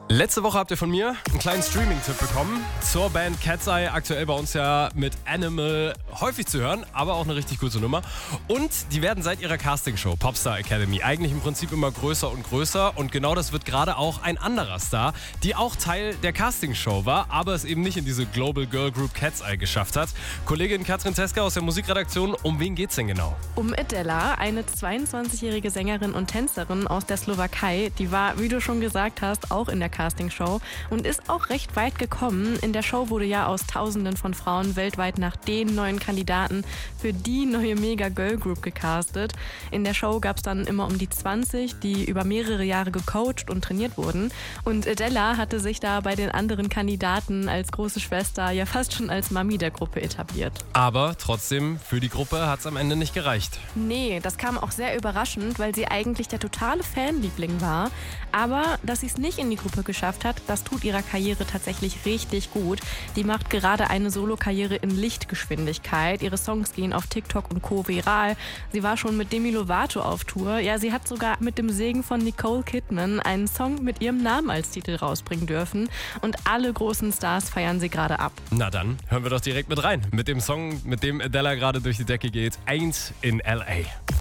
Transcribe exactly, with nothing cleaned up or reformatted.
Letzte Woche habt ihr von mir einen kleinen Streaming-Tipp bekommen zur Band Cat's Eye, aktuell bei uns ja mit Animal häufig zu hören, aber auch eine richtig gute Nummer. Und die werden seit ihrer Castingshow Popstar Academy eigentlich im Prinzip immer größer und größer und genau das wird gerade auch ein anderer Star, die auch Teil der Castingshow war, aber es eben nicht in diese Global Girl Group Cat's Eye geschafft hat. Kollegin Katrin Teska aus der Musikredaktion, um wen geht's denn genau? Um Adela, eine zweiundzwanzigjährige Sängerin und Tänzerin aus der Slowakei. Die war, wie du schon gesagt hast, auch in der Castingshow und ist auch recht weit gekommen. In der Show wurde ja aus Tausenden von Frauen weltweit nach den neuen Kandidaten für die neue Mega-Girl-Group gecastet. In der Show gab es dann immer um die zwanzig, die über mehrere Jahre gecoacht und trainiert wurden. Und Adela hatte sich da bei den anderen Kandidaten als große Schwester ja fast schon als Mami der Gruppe etabliert. Aber trotzdem, für die Gruppe hat es am Ende nicht gereicht. Nee, das kam auch sehr überraschend, weil sie eigentlich der totale Fanliebling war. Aber dass sie es nicht in die Gruppe geschafft hat, das tut ihrer Karriere tatsächlich richtig gut. Die macht gerade eine Solo-Karriere in Lichtgeschwindigkeit. Ihre Songs gehen auf TikTok und Co. viral. Sie war schon mit Demi Lovato auf Tour. Ja, sie hat sogar mit dem Segen von Nicole Kidman einen Song mit ihrem Namen als Titel rausbringen dürfen. Und alle großen Stars feiern sie gerade ab. Na dann, hören wir doch direkt mit rein. Mit dem Song, mit dem Adela gerade durch die Decke geht, Ain't in L A.